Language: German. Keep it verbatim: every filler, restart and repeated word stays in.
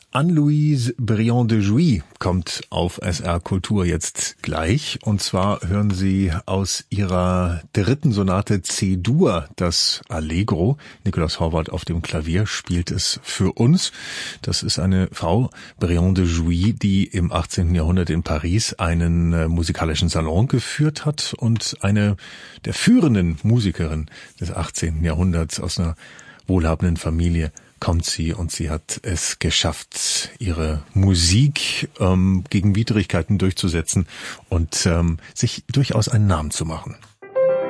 Anne-Louise Briand de Jouy kommt auf S R Kultur jetzt gleich. Und zwar hören Sie aus ihrer dritten Sonate C-Dur das Allegro. Nikolaus Horvath auf dem Klavier spielt es für uns. Das ist eine Frau, Briand de Jouy, die im achtzehnten Jahrhundert in Paris einen äh, musikalischen Salon geführt hat und eine der führenden Musikerinnen des achtzehnten Jahrhunderts aus einer wohlhabenden Familie kommt sie und sie hat es geschafft, ihre Musik ähm, gegen Widrigkeiten durchzusetzen und ähm, sich durchaus einen Namen zu machen.